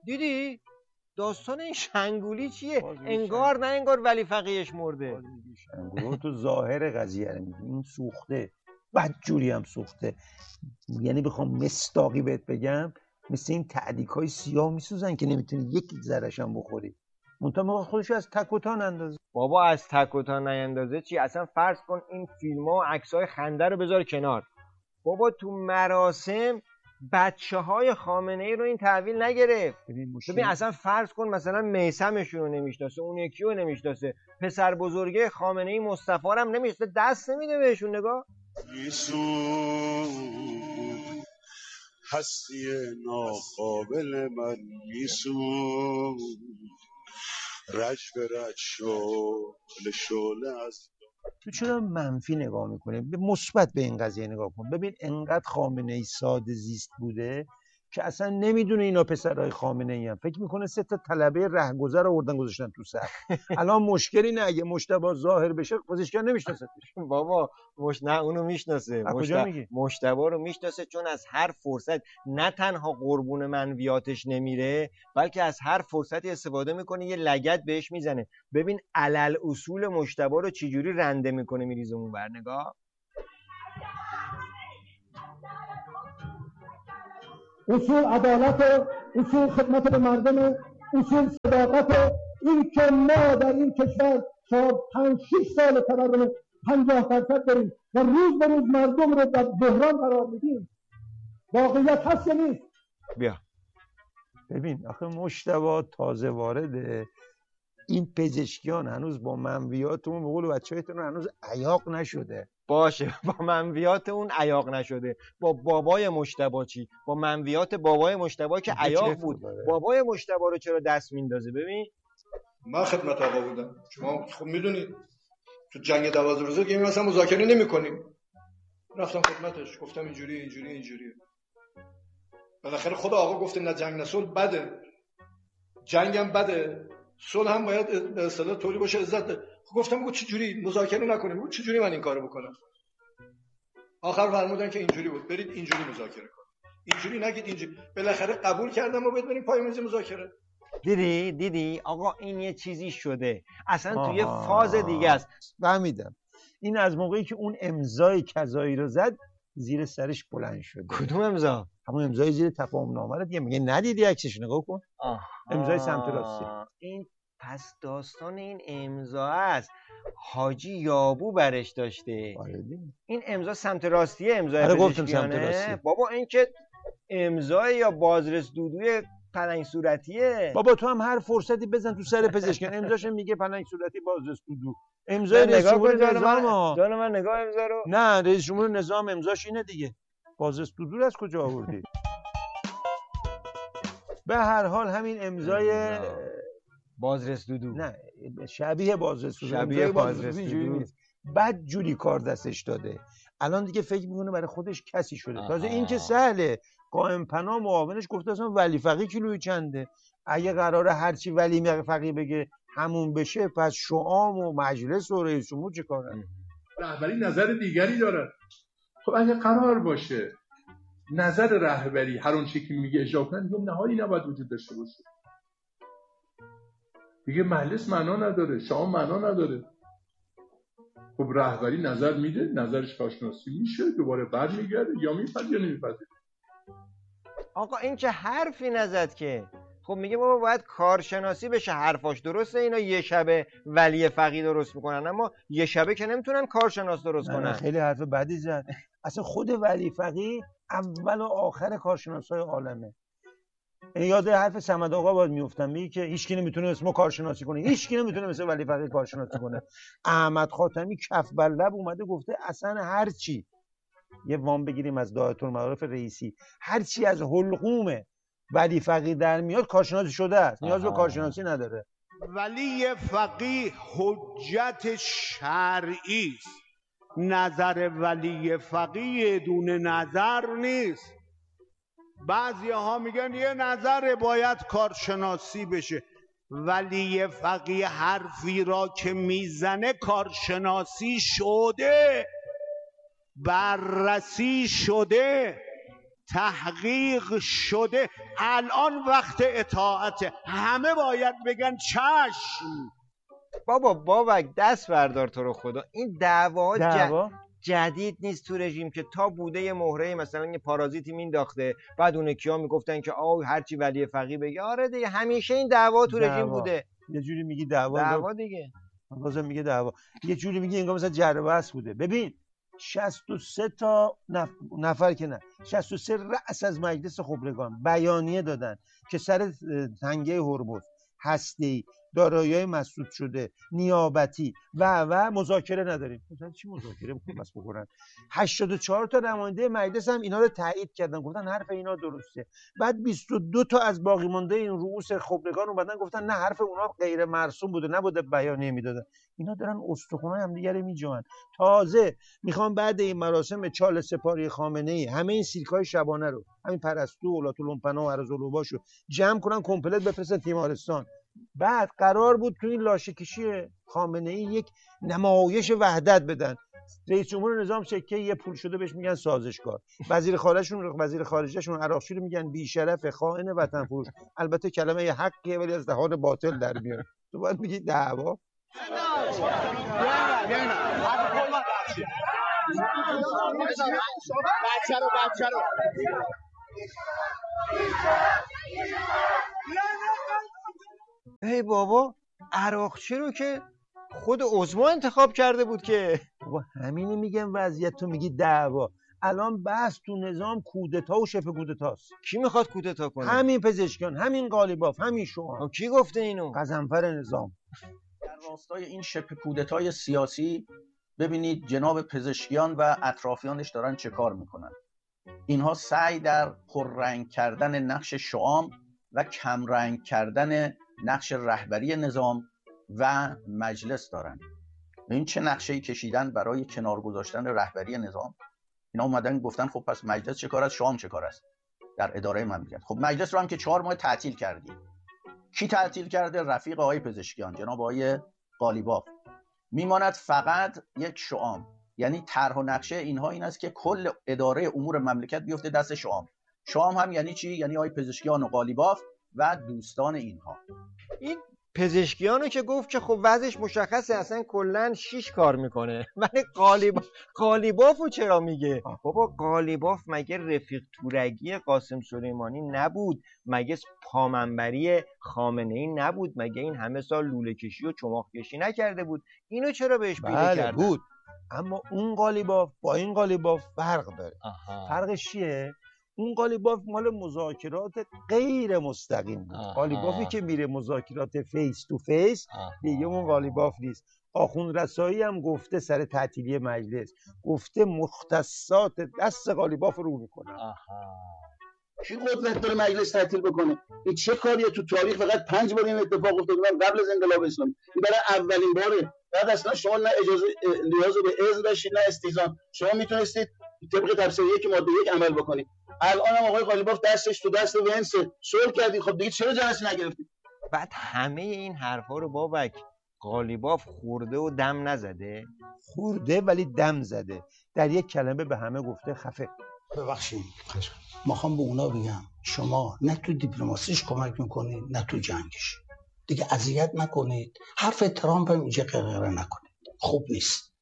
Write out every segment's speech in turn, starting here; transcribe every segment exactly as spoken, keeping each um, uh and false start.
دیدی داستان این شنگولی چیه؟ انگار نه انگار ولی فقیهش مرده. شنگول تو ظاهر قضیه میگی این سوخته، بدجوری هم سوخته. یعنی بخوام مصداقی بهت بگم مثل این تعدیک‌های سیاه میسوزن که نمیتونی یک ذره‌ش هم بخوری. منتها خودش از تک و تا نندازه. بابا از تک و تا نیندازه چی؟ اصلا فرض کن این فیلم‌ها و عکس‌های خنده رو بذار کنار. بابا تو مراسم بچه های خامنه ای رو این تحویل نگرفت. ببین اصلا فرض کن مثلا میثمشون رو نمیشناسه، اون یکی رو نمیشناسه، پسر بزرگه خامنه ای مصطفی رو هم نمیشناسه، دست نمیده بهشون. نگاه هستی ناقابل من میسود رج به رج شعله شعله از تو چرا منفی نگاه میکنه؟ به مثبت به این قضیه نگاه کن. ببین انقدر خامنه ای ساده زیست بوده که اصلا نمیدونه اینا پسرای خامنه ای هم. فکر میکنه سه تا طلبه رهگذر آوردن گذاشتن تو صف. الان مشکلی نه اگه مجتبی ظاهر بشه پوزیشن نمیشناسه. بابا مش نه اونو میشناسه. کجا میگی؟ مجتبی رو میشناسه چون از هر فرصت نه تنها قربون منویاتش نمیره بلکه از هر فرصتی استفاده میکنه یه لگد بهش میزنه. ببین علل اصول مجتبی رو چجوری رنده میکنه میریزه اون ور. نگاه اصول عدالت، اصول خدمت به مردم، اصول صداقت. این که ما در این کشور چهار پنج شش سال تورم پنجاه درصد داریم و روز به روز مردم رو در بحران قرار میدیم، واقعیت هست یا نیست؟ بیا ببین آخه مجتبی تازه وارده، این پزشکیان هنوز با منویاتمون به قول بچه‌هاتون هنوز عیاق نشده. باشه با منویات اون عیاق نشده. با بابای مجتبی چی؟ با منویات بابای مجتبی که عیاق بود. بابای مجتبی رو چرا دست میندازه؟ ببین من خدمت آقا بودم، شما خب میدونید تو جنگ دوازده روزه که مثلا مذاکره نمی‌کنیم. رفتم خدمتش گفتم اینجوری اینجوری اینجوریه. بالاخره خود آقا گفته نه جنگ نه صلح بده، جنگم بده، صلح هم باید به اصطلاح طوری باشه عزت. خب گفتم بگو چه جوری مذاکره نکنیم، بگو چه جوری من این کارو بکنم. آخر فرمودن که اینجوری بود، برید اینجوری مذاکره کنید، اینجوری نگید اینجوری. بالاخره قبول کردم و باید بریم پای میز مذاکره. دیدی دیدی آقا این یه چیزی شده اصلا توی فاز دیگه است. فهمیدم. این از موقعی که اون امضای کذایی رو زد زیر سرش بلند شده. کدوم امضا؟ همون امضای زیر تفاهم نامه رو دیگه. میگه ندیدی عکسش نگاه کن. امضای سمت راستی. این پس داستان این امضا است حاجی یابو برش داشته. این امضا سمت راستیه، امضای پزشکیانه. بابا این که امضای یا بازرس دودوی پلنگ صورتیه. بابا تو هم هر فرصتی بزن تو سر پزشکیان امضاش میگه پلنگ صورتی بازرس دودو. امضای رئیس جمهور نظام. جان من نگاه امضا رو. نه رئیس جمهور نظام امضاش اینه دیگه. بازرس دودو از کجا آوردی؟ به هر حال همین امضای بازرس دودو نه شبیه بازرس دودو، شبیه بازرس دودو بد جوری کار دستش داده. الان دیگه فکر میکنه برای خودش کسی شده. تازه این که سهله، قائم پناه معاونش گفته اصلا ولی فقیه کیلویی چنده. اگه قراره هرچی ولی فقیه بگه همون بشه پس شعام و مجلس و رئیس جمهور چه کارن؟ رهبری نظر دیگری داره. خب اگه قرار باشه نظر رهبری هر اون چیزی که میگه اجرا کنن، دیگه نهایی نباید وجود داشته باشه. دیگه مجلس معنا نداره، شعام معنا نداره. خب رهبری نظر میده، نظرش کارشناسی میشه، دوباره برمیگرده یا میپذیره یا نمیپذیره. آقا این چه حرفی نزد که؟ خب میگه بابا باید کارشناسی بشه. حرفاش درسته، اینا یه شبه ولی فقیه درست میکنن اما یه شبه که نمیتونن کارشناس درست کنن. خیلی حرف بدی زد. اصلا خود ولی فقیه اول و آخر کارشناسای عالمه. یاد حرف صمد آقا باید میافتم، میگه که هیچ کی نمیتونه اسمو کارشناسی کنه، هیچ کی نمیتونه مثل ولی فقیه کارشناسی کنه. احمد خاتمی کف بر لب اومده گفته اصلا هر چی، یه وام بگیریم از دایره المعارف رئیسی، هر چی از حلقوم ولی فقیه در میاد کارشناسی شده است، نیاز به کارشناسی نداره. ولی فقیه حجت شرعی است. نظر ولی فقیه دون نظر نیست. بعضی ها میگن یه نظر باید کارشناسی بشه. ولی فقیه حرفی را که میزنه کارشناسی شده، بررسی شده. تحقیق شده. الان وقت اطاعته، همه باید بگن چشم. بابا بابک دست بردار تو رو خدا، این دعوا دعوا جدید نیست تو رژیم که تا بوده یه مهره مثلا یه پارازیتی مینداخته، بعد اون کیا میگفتن که آو هرچی ولی فقیه بگه. آره دیگه همیشه این دعوا تو رژیم بوده. یه جوری میگی دعوا دعوا دیگه، بازم میگه دعوا، یه جوری میگی انگار مثلا جر و بحث بوده. ببین شصت و سه تا نف... نفر که نه شصت و سه رأس از مجلس خبرگان بیانیه دادن که سر تنگه هرمز، هسته‌ای، دارایی‌های مسدود شده، نیابتی و و مذاکره نداریم. مثلا چی مذاکره می‌خوام بس بکنن؟ هشتاد و چهار تا نماینده مجلس هم اینا رو تایید کردن، گفتن حرف اینا درسته. بعد بیست و دو تا از باقی مانده این رؤوس خبرگان اومدن گفتن نه حرف اونا غیر مرسوم بوده، نبوده بیانیه میدادن. اینا دارن استخونای همدیگه رو میجوان. تازه میخوام بعد این مراسم چاله سپاری خامنه‌ای همه این سیرکای شبانه رو، همین پرستو، اولات‌الامپنا و ارزالوباشو جمع کنن کمپلت بفرستن تیمارستان. بعد قرار بود تو این لاشه‌کشی خامنه‌ای یک نمایش وحدت بدن. رئیس جمهور نظام سکه یه پول شده بهش میگن سازشکار، وزیر خارجشون وزیر خارجهشون عراقچی رو میگن بی‌شرف، خائن، وطن فروش. البته کلمه حقیه ولی از دهان باطل در میاد. تو باید میگی دعوا. بچه رو بچه رو ای بابا عراقچی رو که خود عظما انتخاب کرده بود که. بابا همینی میگم وضعیت، تو میگی دعوا. الان بحث تو نظام کودتا و شبه کودتاست. کی میخواد کودتا کنه؟ همین پزشکیان، همین قالیباف، همین شما. کی گفته اینو؟ غضنفر نظام. در راستای این شبه کودتای سیاسی ببینید جناب پزشکیان و اطرافیانش دارن چه کار میکنن. اینها سعی در پررنگ کردن نقش شعام و کمرنگ کردن نقش رهبری نظام و مجلس دارن. این چه نقشه‌ای کشیدن برای کنار گذاشتن رهبری نظام. اینا اومدن گفتن خب پس مجلس چه کار است، شعام چه کار است در اداره مملکت. خب مجلس رو هم که چهار ماه تعطیل کردیم. کی تعطیل کرده؟ رفیق آقای پزشکیان، جناب آقای قالیباف. میماند فقط یک شعام. یعنی طرح و نقشه اینها این است که کل اداره امور مملکت بیفته دست شعام. شعام هم یعنی چی؟ یعنی آقای پزشکیان و قالیباف و دوستان اینها. این پزشکیانو که گفت که خب وضعش مشخصه، اصلا کلا شیش کار میکنه. ولی قالیباف قالیبافو چرا میگه؟ بابا قالیباف مگه رفیق تورگی قاسم سلیمانی نبود؟ مگه پامنبری خامنه‌ای نبود؟ مگه این همه سال لوله کشی و چماق کشی نکرده بود؟ اینو چرا بهش پیله بله کردن؟ بود. اما اون قالیباف با این قالیباف فرق داره. آها. فرقش چیه؟ اون قالیباف مال مذاکرات غیر مستقیم بود. قالیبافی که میره مذاکرات فیس تو فیس دیگه اون قالیباف نیست. آخوند رسایی هم گفته سر تعطیلی مجلس، گفته مختصات دست قالیباف رو میکنن. کی قدرت داره مجلس تعطیل بکنه؟ این چه کاریه؟ تو تاریخ فقط پنج بار این اتفاق افتاده قبل از انقلاب اسلامی. این برای اولین باره. بعد اصلا شما نه اجازه نیاز به اذن داشتید نه استیزان. شما میتونستید طبق تفسیر یک ماده یک عمل بکنید. الان هم آقای قالیباف دستش تو دست ونس صلح کردید. خب دیگه چرا جلسه نگرفتید؟ بعد همه این حرفا رو بابک قالیباف خورده و دم نزده؟ خورده ولی دم زده. در یک کلمه به همه گفته خفه. ببخشید ما خوام به اونا بگم شما نه تو دیپلماسیش کمک میکنید نه تو جنگش. دیگه اذیت نکنید. حرف ترامپ هم اینجا قرقره نکنید. خوب نیست.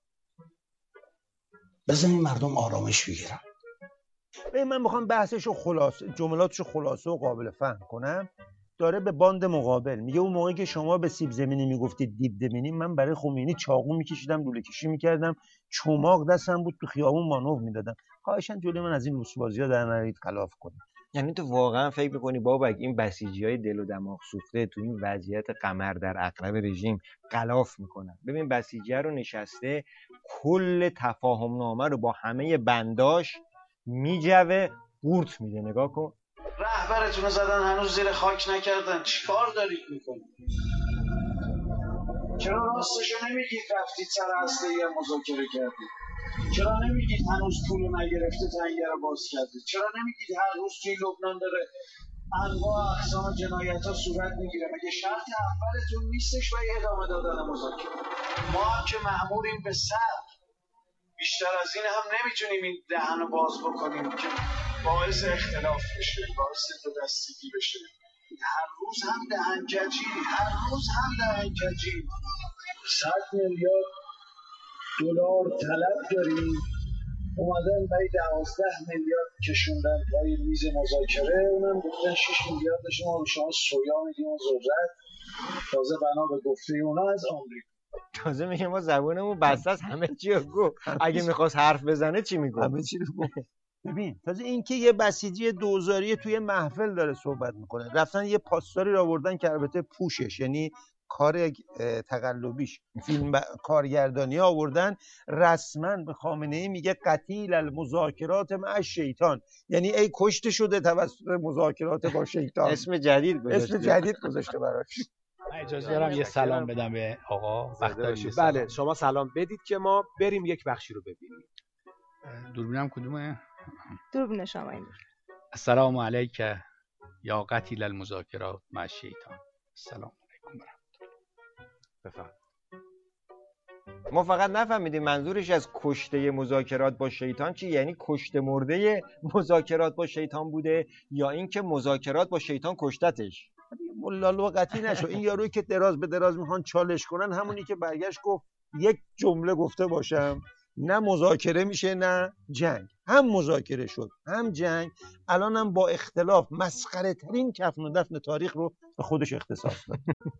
بزنید مردم آرامش بگیرن. من میخوام بحثشو خلاصه، جملاتشو خلاصه و قابل فهم کنم. داره به باند مقابل میگه اون موقعی که شما به سیب زمینی میگفتید دیب زمینی، من برای خمینی چاقو میکشیدم، لوله کشی میکردم، چماق دستم بود، تو خیابون مانور میدادم. خواهشاً جلوی من از این رسوازی‌ها در نرید خلاف کنید. یعنی تو واقعا فکر میکنی بابک این بسیجی‌های دل و دماغ سوخته تو این وضعیت قمر در عقرب رژیم غلاف میکنن؟ ببین بسیجی رو نشسته کل تفاهم نامه رو با همه بنداش میجوه قورت میده. نگاه کن. رهبرتون رو زدن هنوز زیر خاک نکردن، چیکار دارید میکنید؟ چرا راستشو نمیگید رفتید سر هسته‌ای مذاکره کردید؟ چرا نمیگید هنوز پولو نگرفته تنگه رو باز کردید؟ چرا نمیگید هر روز توی لبنان داره انواع اقسام جنایت‌ها صورت میگیره؟ مگه شرط اولتون نیستش برای ادامه دادن مذاکره؟ ما هم که مأموریم به صبر، بیشتر از این هم نمیتونیم این دهنو باز بکنیم که باعث اختلاف بشه، باعث دو دستگی بشه. هر روز هم دهنکجی، هر روز هم دهنکجی. صد میلیارد دلار طلب داریم، اومدن برای دوازده میلیارد کشوندن پای میز مذاکره، اونم گفتن شش میلیاردش ما به شما سویا میدیم و ذرت، تازه بنا به گفته اونا از آمریکا. تازه میگه ما زبونمون بسته است، همه چی رو گفت. اگه میخواست حرف بزنه چی میگفت؟ همه چی رو گفت. ببین تازه اینکه یه بسیجی دوزاری توی محفل داره صحبت میکنه، رفتن یه پاسداری رو آوردن که البته پوشش، یعنی کار تقلبیش فیلم ب... کارگردانی آوردن، رسما به خامنه ای میگه قتیل المذاکرات مع شیطان، یعنی ای کشته شده توسط مذاکرات با شیطان. اسم جدید گذاشته، اسم جدید گذاشته براش. اجازه دارم یه سلام بدم به آقا. بله شما سلام بدید که ما بریم یک بخشی رو ببینیم. دوربینم کدومه؟ دوربین شما این. السلام علیک یا قتیل المذاکرات مع شیطان. السلام علیکم. بفهم. ما فقط نفهمیدیم منظورش از کشته مذاکرات با شیطان چی، یعنی کشته مرده مذاکرات با شیطان بوده یا اینکه مذاکرات با شیطان کشتتش؟ ملالو قطعی نشو. این یارویی که دراز به دراز میخوان چالش کنن، همونی که برگشت گفت یک جمله گفته باشم، نه مذاکره میشه نه جنگ. هم مذاکره شد هم جنگ، الان هم با اختلاف مسخره ترین کفن و دفن تاریخ رو به خودش اختصاص داد.